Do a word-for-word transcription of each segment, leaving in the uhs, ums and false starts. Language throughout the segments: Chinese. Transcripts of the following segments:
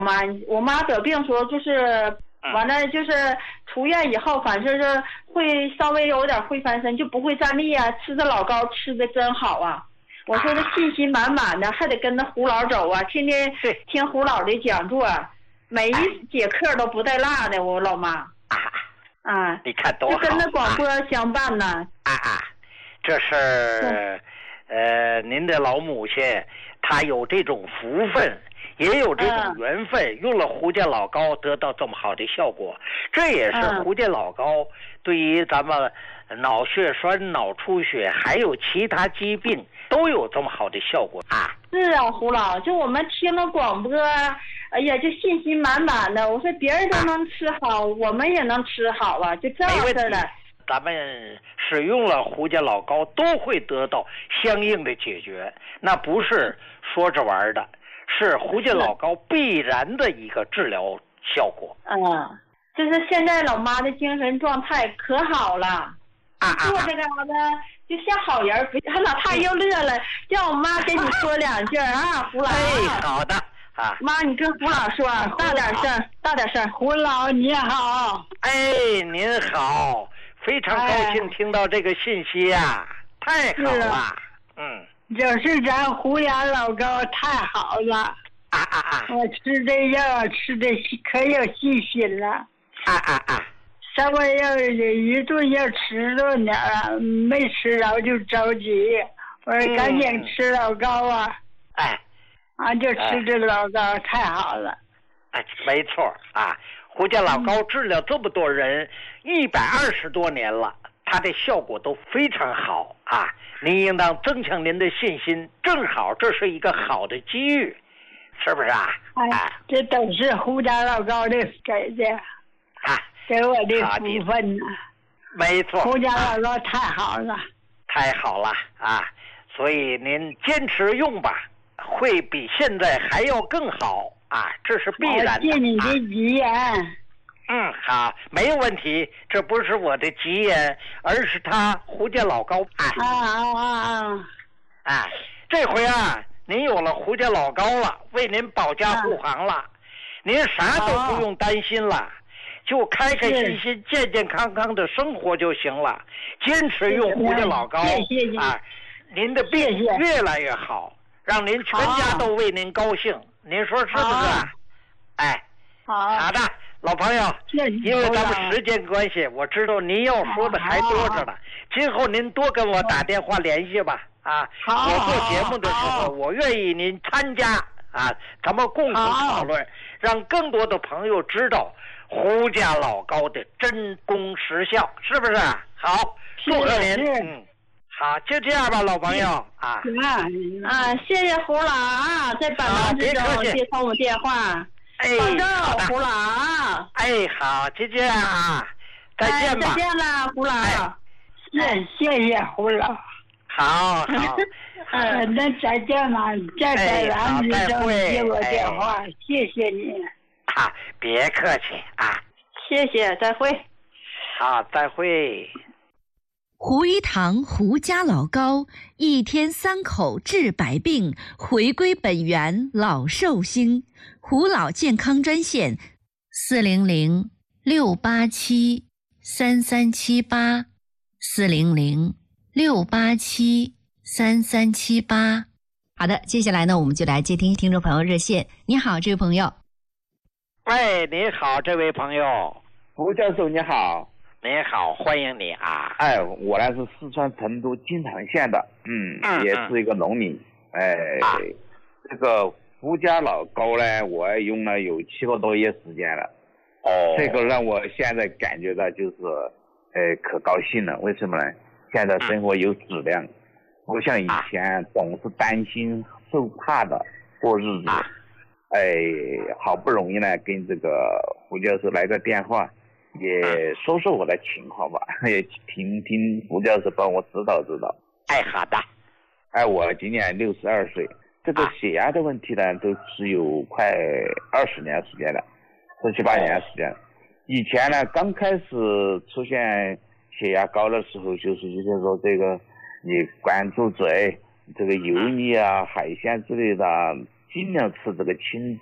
妈，我妈得病时候就是完了，就是出院以后，反正是会稍微有点会翻身，就不会站立啊。吃的老高吃的真好啊！我说他信心满满的，还得跟着胡老走啊，天天听胡老的讲座，每一节课都不带落的。我老妈啊啊， 你看多好， 就跟着广播相伴呢。 啊啊，这是呃您的老母亲，她有这种福分。也有这种缘分，嗯、用了胡家老膏得到这么好的效果，这也是胡家老膏对于咱们脑血栓、脑出血还有其他疾病都有这么好的效果啊！ 是啊，胡老，就我们听了广播，哎呀，就信心满满的。我说别人都能吃好，啊、我们也能吃好啊，就这样式的。 咱们使用了胡家老膏都会得到相应的解决，那不是说着玩的。是胡家老膏必然的一个治疗效果。 嗯，就是现在老妈的精神状态可好了， 啊、 坐这个的就像好人，不，老太又乐了，叫我妈跟你说两句啊，胡老。 哎，好的啊。 妈，你跟胡老说，大点声，大点声。胡老你好。 哎，您好，非常高兴听到这个信息呀、啊，哎、太好了。嗯。 就是咱胡家老膏太好了， 啊啊啊！ 我吃这药吃的可有信心了， 啊啊啊！ 稍微要一顿要吃顿点儿，没吃着就着急，我说赶紧吃老膏啊！ 哎， 啊，就吃这老膏、哎、太好了。 哎，没错啊，胡家老膏治疗这么多人一百二十多年了。它的效果都非常好啊！您应当增强您的信心，正好这是一个好的机遇，是不是啊？ 哎，啊、这都是胡家老膏的给的， 啊， 给我的福分呢。 没错， 胡家老膏太好了、啊， 太好了啊！所以您坚持用吧，会比现在还要更好啊！这是必然的。 谢你的吉言。啊嗯，好，没有问题。这不是我的吉言，而是他胡家老膏。 啊啊啊啊！ 啊，这回啊，您有了胡家老膏了，为您保驾护航了，啊、您啥都不用担心了，就开开心心、健健康康的生活就行了。坚持用胡家老膏， 谢谢啊，您的病越来越好，让您全家都为您高兴。您说是不是？哎， 好， 好的。老朋友，因为咱们时间关系，我知道您要说的还多着呢。今后您多跟我打电话联系吧。啊，我做节目的时候，我愿意您参加啊，咱们共同讨论，让更多的朋友知道胡家老膏的真功实效，是不是？好，祝贺您。嗯，好，就这样吧，老朋友啊。 啊，谢谢胡老啊，在百忙之中接通我电话。 哎， 好的，胡老。 哎，好，就这样啊，再见吧。 哎、再见了，胡老。 哎、 谢谢谢胡老。 好好。 呃，那再见吧，再在咱们之中接我电话，哎、谢谢你。 啊，别客气啊。 谢谢，再会。 好，再会。 胡一堂胡家老膏，一天三口治百病，回归本源老寿星。胡老健康专线：四零零六八七三三七八，四零零六八七三三七八。好的，接下来呢，我们就来接听听众朋友热线。你好，这位朋友。 喂，你好，这位朋友。 胡教授，你好。 你好，欢迎你啊！ 哎，我呢是四川成都金堂县的，嗯，嗯也是一个农民。哎，啊、这个胡家老膏呢，我用了有七个多月时间了。哦，这个让我现在感觉到就是，呃，可高兴了。为什么呢？现在生活有质量，不、嗯、像以前总是担心受怕的过日子。啊、哎，好不容易呢，跟这个胡教授来个电话。也说说我的情况吧，也听听胡教授帮我指导指导。 哎，好的。 哎，我今年六十二岁，这个血压的问题呢，都是有快二十年时间了，十七八年时间。以前呢，刚开始出现血压高的时候，就是就是说这个你关注嘴，这个油腻啊、海鲜之类的，尽量吃这个清淡，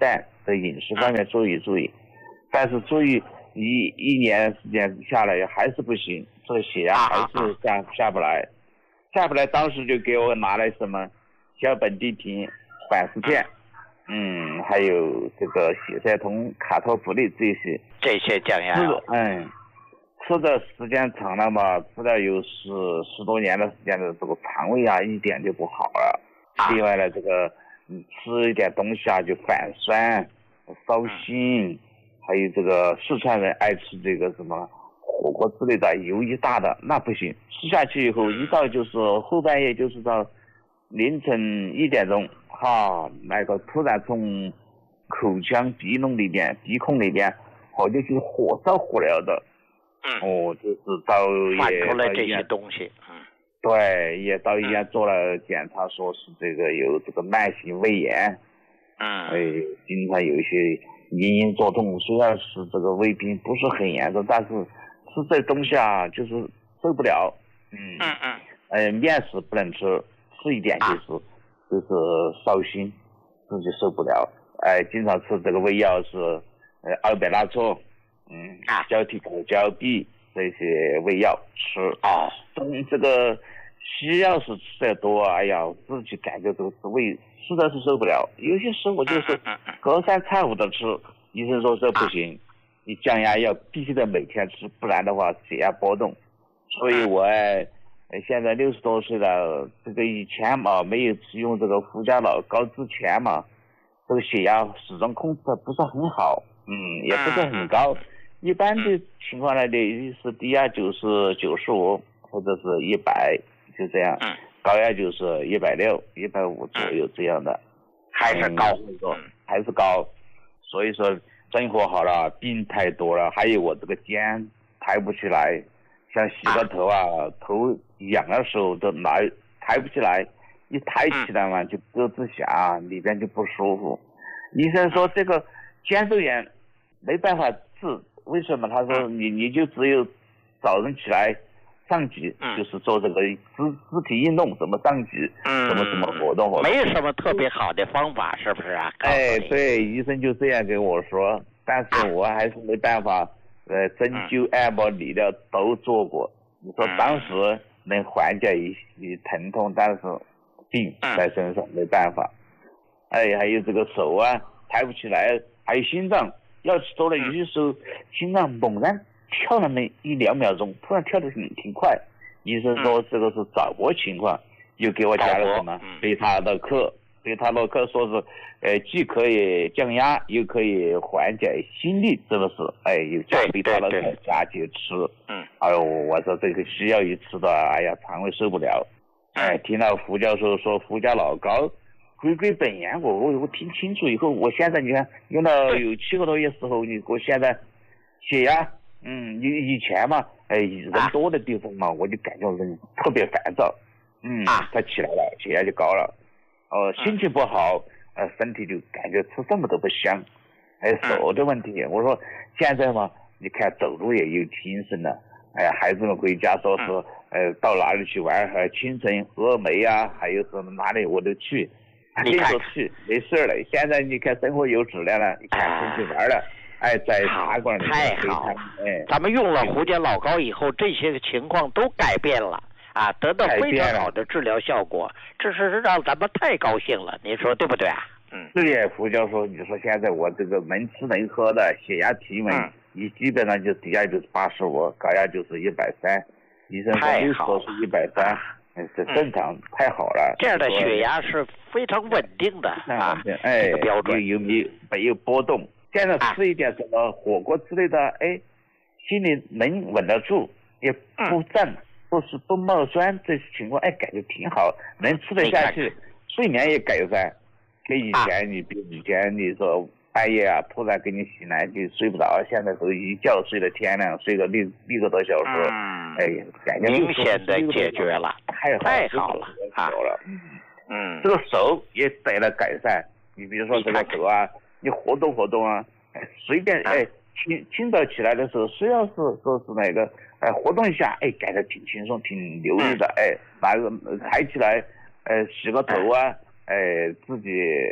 在饮食方面注意注意，但是注意一一年时间下来还是不行，这个血压还是下下不来，下不来，当时就给我拿来什么小苯地平、缓释片，嗯，还有这个血塞酮、卡托普利这些这些降压药， 嗯。吃的时间长了嘛，吃了有十十多年的时间的这个肠胃啊，一点就不好了。啊、另外呢，这个你吃一点东西啊，就反酸、烧心，嗯、还有这个四川人爱吃这个什么火锅之类的，油一大的那不行。吃下去以后，一到就是后半夜，就是到凌晨一点钟，哈，那个突然从口腔、鼻窿里边、鼻孔里边，好像就是火烧火燎的。 嗯， 哦，就是到也出来这些东西，嗯， 对，也到医院做了检查，说是这个有这个慢性胃炎， 嗯， 哎，经常有一些隐隐作痛，虽然是这个胃病不是很严重，但是吃这东西啊，就是受不了，嗯嗯嗯， 呃，面食不能吃，吃一点就是、啊、就是烧心，自己受不了，哎，经常吃这个胃药是呃奥贝拉唑。嗯，胶体口胶匕这些胃药吃哦， 嗯，这个西药是吃的多，哎呀，自己感觉都是胃实在是受不了。有些时候就是隔三差五的吃，医生说这不行，你降压药必须得每天吃，不然的话血压波动。所以我现在六十多岁了，这个以前嘛没有使用这个福加老膏之前嘛，这个血压始终控制的不是很好，嗯，也不是很高。一般的情况呢，的是低压就是九十五或者是一百，就这样。嗯。高压就是一百六、一百五左右这样的。 还是高。 嗯，还是高。所以说生活好了，病太多了，还有我这个肩抬不起来，像洗个头啊，啊头痒的时候都拿抬不起来，一抬起来嘛就咯吱响，里边就不舒服。医生说这个肩周炎没办法治。为什么？他说你你就只有早晨起来上级，嗯、就是做这个肢肢体运动，怎么上级，嗯、什么什么活动活动， 没什么特别好的方法，是不是啊？ 哎，对，医生就这样跟我说，但是我还是没办法，呃，针灸、按摩、理疗都做过。你说当时能缓解一些疼痛，但是病在身上没办法。哎，还有这个手啊抬不起来，还有心脏。要吃多了，有些时候心脏猛然跳那么一两秒钟，突然跳得挺挺快。医生说这个是早搏情况，又给我加了什么贝塔洛克，贝塔洛克说是，呃，既可以降压，又可以缓解心率，是不是？哎，有加贝塔洛克加去吃。嗯。哎呦，我说这个西药一吃的，哎呀，肠胃受不了。哎，听到胡教授说福加老膏回归本源，我我我听清楚以后，我现在你看用到有七个多月时候，你我现在血压，嗯，以以前嘛，哎，人多的地方嘛，我就感觉人特别烦躁，嗯，他起来了，血压就高了，哦，心情不好，呃，身体就感觉吃什么都不香，还有手的问题，我说现在嘛，你看走路也有精神了，哎呀，孩子们回家说是，呃，到哪里去玩，还清晨峨眉啊，还有什么哪里我都去。你看去没事了，现在你看生活有质量了，你看出去玩了，哎，在茶馆里太好了，哎，咱们用了胡椒老膏以后，这些情况都改变了啊，得到非常好的治疗效果，这是让咱们太高兴了，您说对不对啊？嗯， 对呀，胡教授，你说现在我这个能吃能喝的，血压体温，你、嗯、基本上就低压就是八十五，高压就是一百三，医生说六十多是一百三。这正常、嗯、太好了， 这样的血压是非常稳定的啊， 哎， 这个标准有没有没有波动？现在吃一点什么火锅之类的，啊、哎，心里能稳得住，也不胀，嗯、不是不冒酸，这情况哎感觉挺好，能吃得下去，睡眠也改善，跟以前、啊、你比以前你说半夜啊突然给你醒来就睡不着，现在都一觉睡到天亮，睡个六六个多小时。嗯哎，感觉明显的解决了， 太好太好了啊！ 嗯， 这个手也得了改善。你比如说这个手啊，你活动活动啊，哎，随便哎，清清早起来的时候，虽然是说是那个哎活动一下，哎，感觉挺轻松，挺流利的，哎，拿个抬起来，哎，洗个头啊，哎，自己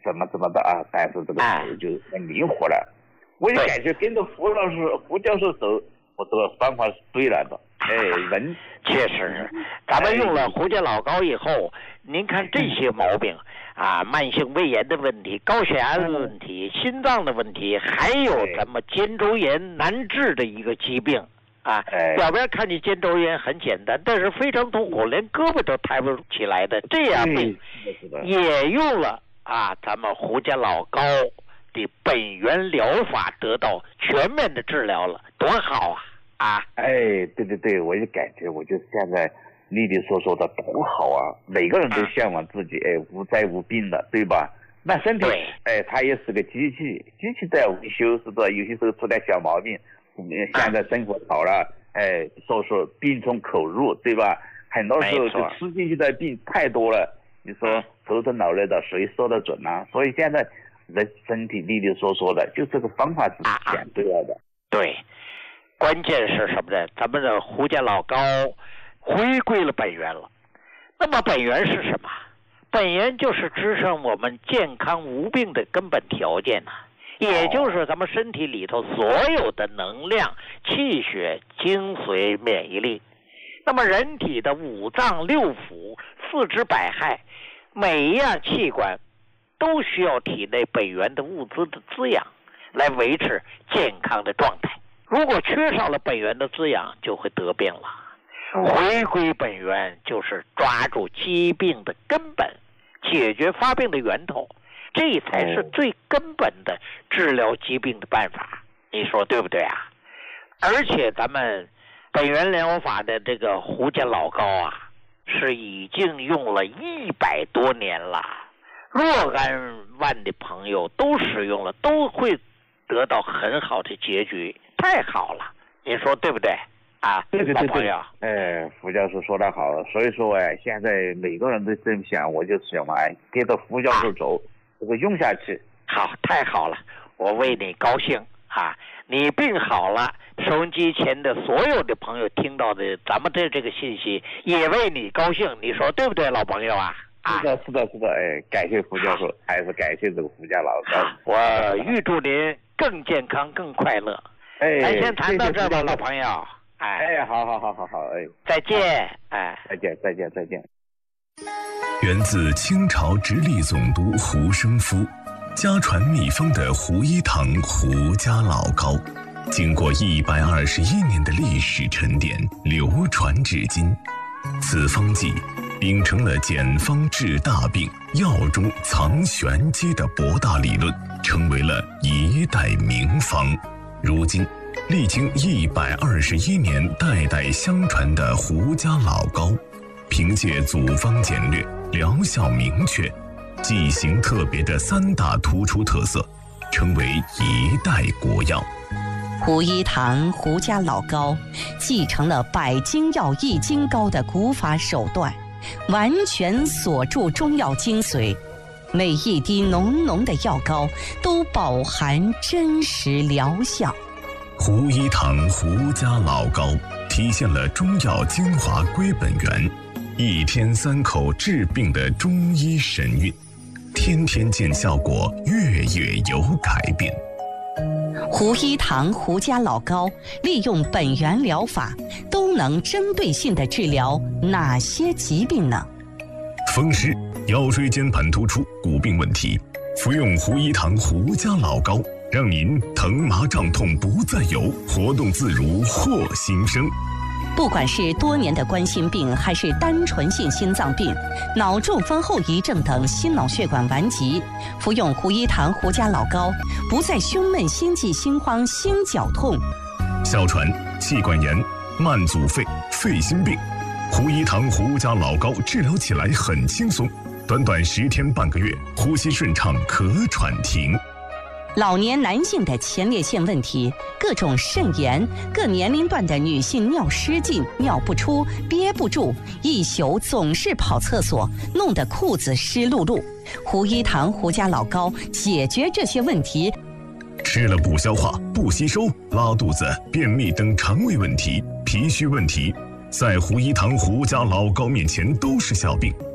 怎么怎么的啊，但是这个手就很灵活了。我也感觉跟着胡老师、胡教授走，我这个方法是对了的。哎，人确实，咱们用了胡家老膏以后，您看这些毛病啊，慢性胃炎的问题、高血压的问题、心脏的问题，还有咱们肩周炎难治的一个疾病啊。表面看见肩周炎很简单，但是非常痛苦，连胳膊都抬不起来的这样病，也用了啊，咱们胡家老膏的本源疗法得到全面的治疗了，多好啊！啊， 哎，对对对，我也感觉，我就现在丽丽所说的多好啊！每个人都向往自己，哎，无灾无病的，对吧？那身体，哎，它也是个机器，机器在维修，是吧？有些时候出点小毛病，现在生活好了，哎，所说病从口入，对吧？很多时候就吃进去的病太多了，你说头疼脑热的，谁说得准啊？所以现在人身体丽丽所说的，就这个方法是选对了的， 对。关键是什么呢？咱们的胡家老膏回归了本源了。那么本源是什么？本源就是支撑我们健康无病的根本条件呐、啊，也就是咱们身体里头所有的能量、气血、精髓、免疫力。那么人体的五脏六腑、四肢百骸，每一样器官都需要体内本源的物资的滋养，来维持健康的状态。如果缺少了本源的滋养，就会得病了。回归本源就是抓住疾病的根本，解决发病的源头，这才是最根本的治疗疾病的办法。你说对不对啊？而且咱们本源疗法的这个胡家老膏啊，是已经用了一百多年了，若干万的朋友都使用了，都会得到很好的结局。太好了，你说对不对啊？ 对对对对，哎，胡教授说得好，所以说哎，现在每个人都这么想，我就想嘛，哎，跟着胡教授走，这个用下去。 好，太好了，我为你高兴啊！你病好了，收音机前的所有的朋友听到的咱们的这个信息，也为你高兴，你说对不对，老朋友啊？ 是的，是的，是的，哎，感谢胡教授，还是感谢这个胡家老高。 我预祝您更健康、更快乐。 哎， 咱先谈到这吧，老朋友。哎， 哎，好好好好好，哎， 再见，哎， 再见，再见，再见。 源自清朝直隶总督胡生夫，家传秘方的胡一堂胡家老膏，经过一百二十一年的历史沉淀，流传至今。此方剂秉承了简方治大病、药中藏玄机的博大理论，成为了一代名方。如今历经一百二十一年代代相传的胡家老膏，凭借组方简略、疗效明确、剂型特别的三大突出特色，成为一代国药。 胡一堂胡家老膏继承了百金药一金膏的古法手段，完全锁住中药精髓，每一滴浓浓的药膏都饱含真实疗效。 胡一堂胡家老膏体现了中药精华归本源，一天三口治病的中医神韵，天天见效果，月月有改变。 胡一堂胡家老膏利用本源疗法，都能针对性地治疗哪些疾病呢？ 风湿、腰椎间盘突出、骨病问题，服用胡一堂胡家老膏，让您疼麻胀痛不再有，活动自如获新生。 不管是多年的冠心病，还是单纯性心脏病、脑中风后遗症等心脑血管顽疾，服用胡一堂胡家老膏，不再胸闷、心悸、心慌、心绞痛。 哮喘、气管炎、慢阻肺、肺心病，胡一堂胡家老膏治疗起来很轻松，短短十天半个月，呼吸顺畅，咳喘停。 老年男性的前列腺问题，各种肾炎，各年龄段的女性尿失禁、尿不出、憋不住，一宿总是跑厕所，弄得裤子湿漉漉。胡一堂胡家老膏解决这些问题。 吃了不消化、不吸收、拉肚子、便秘等肠胃问题、脾虚问题，在胡一堂胡家老膏面前都是小病。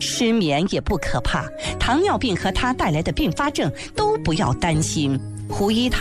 失眠也不可怕，糖尿病和它带来的并发症都不要担心。胡一堂